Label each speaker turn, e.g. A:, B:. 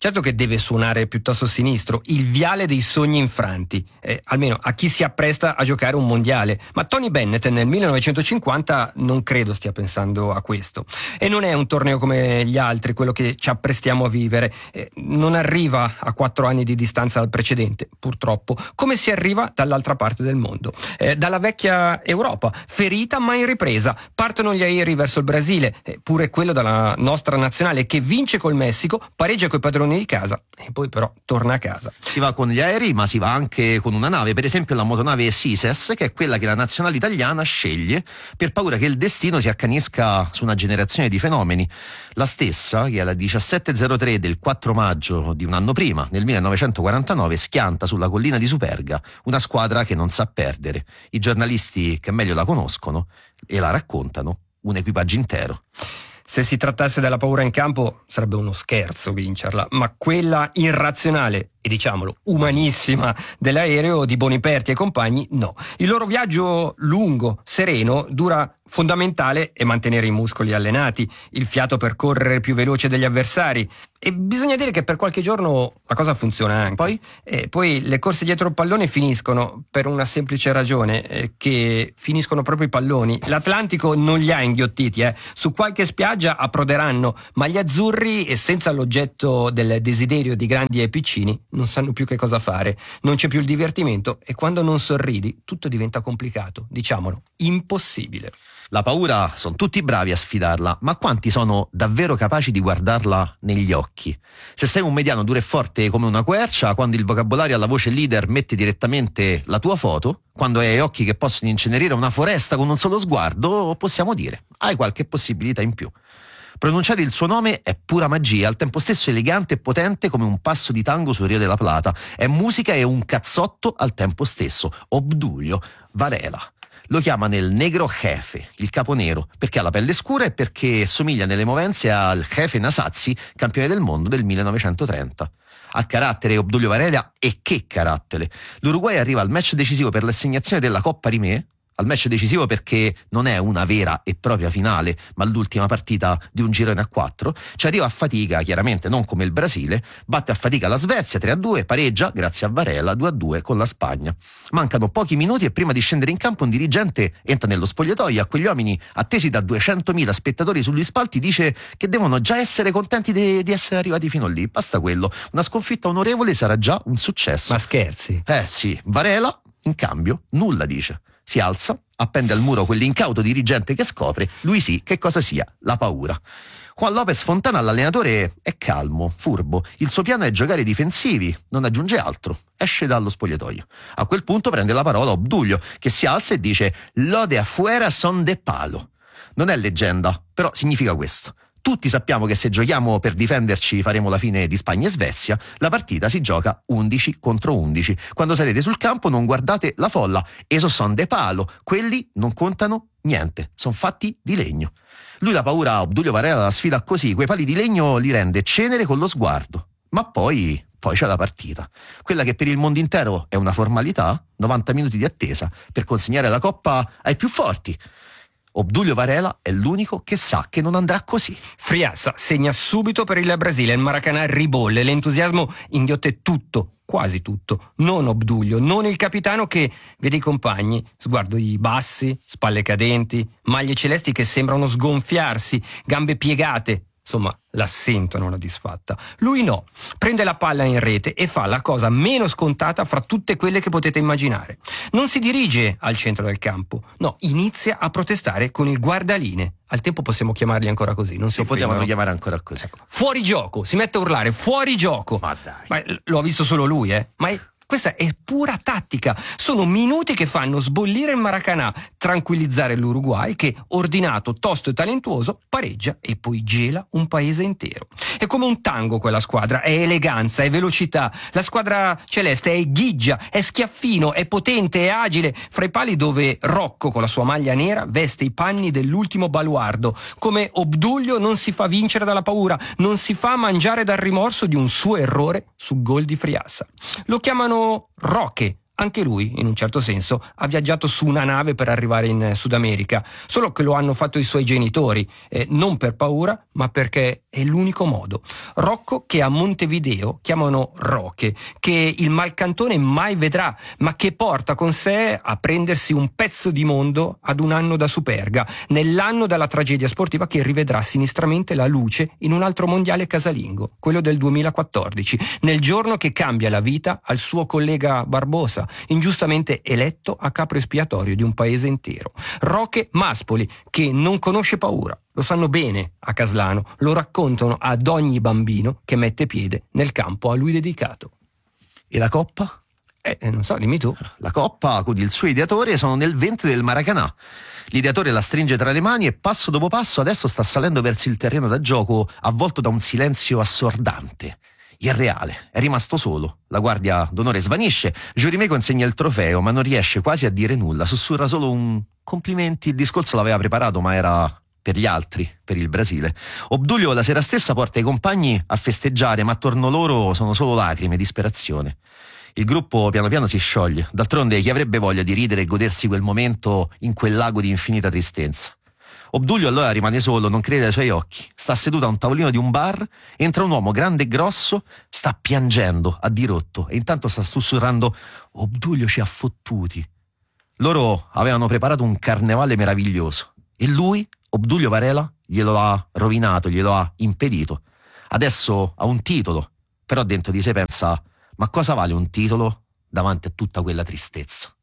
A: Certo che deve suonare piuttosto sinistro, il viale dei sogni infranti, almeno a chi si appresta a giocare un mondiale. Ma Tony Bennett nel 1950 non credo stia pensando a questo. E non è un torneo come gli altri, quello che ci apprestiamo a vivere. Non arriva a 4 anni di distanza dal precedente, purtroppo, come si arriva dall'altra parte del mondo. Dalla vecchia Europa, ferita ma in ripresa. Partono gli aerei verso il Brasile, pure quello dalla nostra nazionale che vince col Messico, pareggia coi padroni di casa e poi però torna a casa.
B: Si va con gli aerei, ma si va anche con una nave, per esempio la motonave Sises, che è quella che la nazionale italiana sceglie per paura che il destino si accanisca su una generazione di fenomeni. La stessa, che alla 17.03 del 4 maggio di un anno prima, nel 1949, schianta sulla collina di Superga, una squadra che non sa perdere. I giornalisti che meglio la conoscono e la raccontano, un equipaggio intero.
A: Se si trattasse della paura in campo sarebbe uno scherzo vincerla, ma quella irrazionale e diciamolo umanissima dell'aereo di Boniperti e compagni no. Il loro viaggio lungo, sereno, dura fondamentale è mantenere i muscoli allenati, il fiato per correre più veloce degli avversari e bisogna dire che per qualche giorno la cosa funziona anche. Poi le corse dietro il pallone finiscono per una semplice ragione, che finiscono proprio i palloni. L'Atlantico non li ha inghiottiti, su qualche spiaggia approderanno, ma gli azzurri, senza l'oggetto del desiderio di grandi e piccini, non sanno più che cosa fare, non c'è più il divertimento e quando non sorridi tutto diventa complicato, diciamolo, impossibile.
B: La paura sono tutti bravi a sfidarla, ma quanti sono davvero capaci di guardarla negli occhi? Se sei un mediano duro e forte come una quercia, quando il vocabolario alla voce leader mette direttamente la tua foto, quando hai occhi che possono incenerire una foresta con un solo sguardo, possiamo dire, hai qualche possibilità in più. Pronunciare il suo nome è pura magia, al tempo stesso elegante e potente come un passo di tango sul Rio della Plata. È musica e un cazzotto al tempo stesso. Obdulio Varela. Lo chiamano il negro jefe, il capo nero, perché ha la pelle scura e perché somiglia nelle movenze al jefe Nasazzi, campione del mondo del 1930. Ha carattere Obdulio Varela, e che carattere! L'Uruguay arriva al match decisivo per l'assegnazione della Coppa Rimè, al match decisivo perché non è una vera e propria finale, ma l'ultima partita di un girone a 4, ci arriva a fatica, chiaramente non come il Brasile, batte a fatica la Svezia 3-2, pareggia, grazie a Varela, 2-2 con la Spagna. Mancano pochi minuti e prima di scendere in campo un dirigente entra nello spogliatoio, a quegli uomini attesi da 200.000 spettatori sugli spalti dice che devono già essere contenti di essere arrivati fino lì, basta quello, una sconfitta onorevole sarà già un successo.
A: Ma scherzi?
B: Sì, Varela in cambio nulla dice. Si alza, appende al muro quell'incauto dirigente che scopre, lui sì, che cosa sia, la paura. Juan Lopez Fontana, l'allenatore, è calmo, furbo, il suo piano è giocare difensivi, non aggiunge altro, esce dallo spogliatoio. A quel punto prende la parola Obdulio, che si alza e dice «Lo de afuera son de palo». Non è leggenda, però significa questo. Tutti sappiamo che se giochiamo per difenderci faremo la fine di Spagna e Svezia, la partita si gioca 11 contro 11. Quando sarete sul campo non guardate la folla, esos son de palo, quelli non contano niente, sono fatti di legno. Lui la paura, Obdulio Varela la sfida così, quei pali di legno li rende cenere con lo sguardo. Ma poi c'è la partita, quella che per il mondo intero è una formalità, 90 minuti di attesa per consegnare la coppa ai più forti. Obdulio Varela è l'unico che sa che non andrà così.
A: Friassa segna subito per il Brasile, il Maracanã ribolle, l'entusiasmo inghiotte tutto, quasi tutto. Non Obdulio, non il capitano che vede i compagni, sguardi bassi, spalle cadenti, maglie celesti che sembrano sgonfiarsi, gambe piegate. Insomma, la sentono la disfatta. Lui no, prende la palla in rete e fa la cosa meno scontata fra tutte quelle che potete immaginare. Non si dirige al centro del campo, no, inizia a protestare con il guardaline. Al tempo possiamo chiamarli ancora così, non si
B: potevano chiamare ancora così.
A: Fuori gioco, si mette a urlare, fuori gioco.
B: Ma dai.
A: Ma lo ha visto solo lui, ma questa è pura tattica. Sono minuti che fanno sbollire il Maracanã, tranquillizzare l'Uruguay che, ordinato, tosto e talentuoso, pareggia e poi gela un paese intero. È come un tango quella squadra, è eleganza, è velocità. La squadra celeste è ghiggia, è schiaffino, è potente, è agile, fra i pali dove Rocco con la sua maglia nera veste i panni dell'ultimo baluardo. Come Obdulio non si fa vincere dalla paura, non si fa mangiare dal rimorso di un suo errore su gol di Friassa. Lo chiamano Roque, Anche lui, in un certo senso, ha viaggiato su una nave per arrivare in Sud America, solo che lo hanno fatto i suoi genitori, non per paura, ma perché è l'unico modo. Rocco, che a Montevideo chiamano Roche, che il Malcantone mai vedrà, ma che porta con sé a prendersi un pezzo di mondo ad un anno da Superga, nell'anno della tragedia sportiva che rivedrà sinistramente la luce in un altro mondiale casalingo, quello del 2014, nel giorno che cambia la vita al suo collega Barbosa, ingiustamente eletto a capo espiatorio di un paese intero. Roche Maspoli, che non conosce paura. Lo sanno bene a Caslano, lo raccontano ad ogni bambino che mette piede nel campo a lui dedicato.
B: E la Coppa?
A: Non so, dimmi tu.
B: La Coppa, con il suo ideatore, sono nel ventre del Maracanà. L'ideatore la stringe tra le mani e passo dopo passo adesso sta salendo verso il terreno da gioco, avvolto da un silenzio assordante. Irreale, è rimasto solo. La guardia d'onore svanisce, Giurimè consegna il trofeo, ma non riesce quasi a dire nulla, sussurra solo un complimenti. Il discorso l'aveva preparato, ma era per gli altri, per il Brasile. Obdulio la sera stessa porta i compagni a festeggiare, ma attorno loro sono solo lacrime e disperazione. Il gruppo piano piano si scioglie, d'altronde chi avrebbe voglia di ridere e godersi quel momento in quel lago di infinita tristezza? Obdulio allora rimane solo, non crede ai suoi occhi. Sta seduto a un tavolino di un bar, entra un uomo grande e grosso, sta piangendo a dirotto e intanto sta sussurrando: Obdulio ci ha fottuti. Loro avevano preparato un carnevale meraviglioso e lui, Obdulio Varela, glielo ha rovinato, glielo ha impedito. Adesso ha un titolo, però dentro di sé pensa: ma cosa vale un titolo davanti a tutta quella tristezza?